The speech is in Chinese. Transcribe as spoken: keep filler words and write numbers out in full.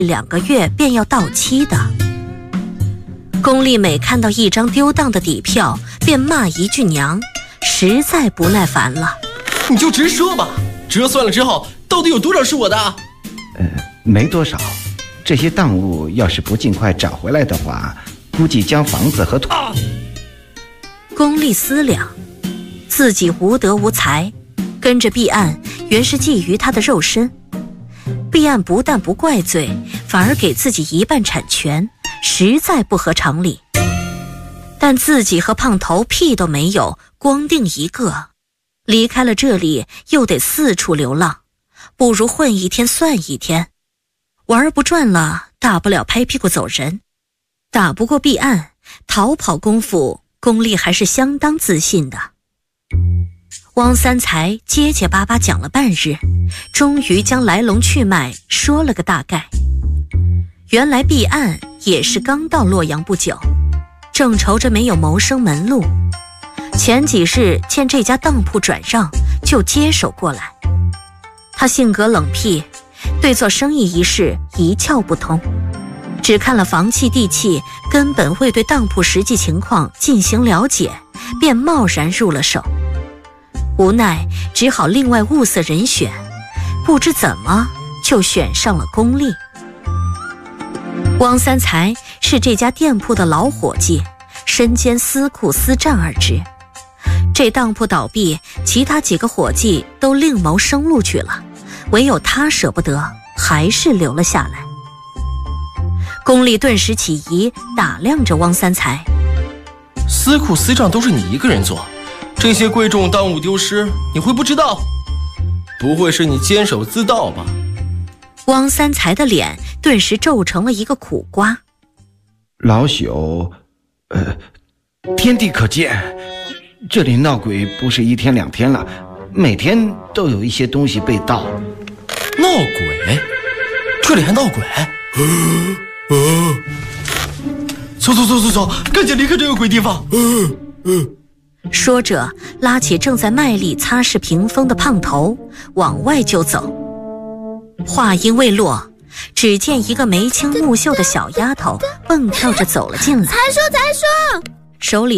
两个月便要到期的。龚丽美看到一张丢当的底票，便骂一句娘，实在不耐烦了。 你就直说吧，折算了之后，到底有多少是我的？ 呃，没多少。这些当物要是不尽快找回来的话，估计将房子和土……啊！ 龚丽思量，自己无德无才，跟着毕岸原是觊觎他的肉身。毕岸不但不怪罪，反而给自己一半产权，实在不合常理。但自己和胖头屁都没有，光腚一个，离开了这里又得四处流浪，不如混一天算一天。玩不转了，大不了拍屁股走人。打不过毕岸，逃跑功夫龚丽还是相当自信的。汪三才结结巴巴讲了半日，终于将来龙去脉说了个大概。原来毕岸也是刚到洛阳不久，正愁着没有谋生门路，前几日见这家当铺转让，就接手过来。他性格冷僻，对做生意一事一窍不通，只看了房契地契，根本未对当铺实际情况进行了解，便贸然入了手。无奈只好另外物色人选，不知怎么就选上了龚丽。汪三才是这家店铺的老伙计，身兼司库司账二职。这当铺倒闭，其他几个伙计都另谋生路去了，唯有他舍不得，还是留了下来。龚丽顿时起疑，打量着汪三才。 司库司账都是你一个人做，这些贵重当物丢失，你会不知道？不会是你监守自盗吧？ 汪三才的脸顿时皱成了一个苦瓜。 老朽，呃，天地可见，这里闹鬼不是一天两天了，每天都有一些东西被盗。 闹鬼？这里还闹鬼？走走走走走，赶紧离开这个鬼地方！ 说着，拉起正在卖力擦拭屏风的胖头，往外就走。话音未落，只见一个眉清目秀的小丫头蹦跳着走了进来。 才叔，才叔， 手里